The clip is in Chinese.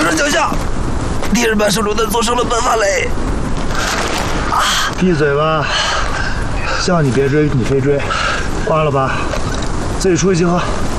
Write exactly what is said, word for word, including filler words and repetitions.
人脚下，敌人把手榴弹做成了本法雷。 啊！闭嘴吧！叫你别追，你非追，挂了吧，自己出去集合。